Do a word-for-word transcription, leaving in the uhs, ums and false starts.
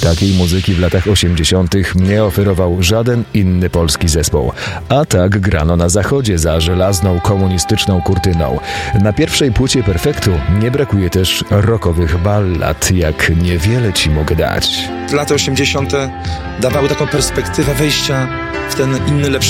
Takiej muzyki w latach osiemdziesiątych nie oferował żaden inny polski zespół. A tak grano na zachodzie za żelazną komunistyczną kurtyną. Na pierwszej płycie Perfektu nie brakuje też rockowych ballad, jak Niewiele ci mogę dać. Lata osiemdziesiąte dawały taką perspektywę wejścia w ten inny, lepszy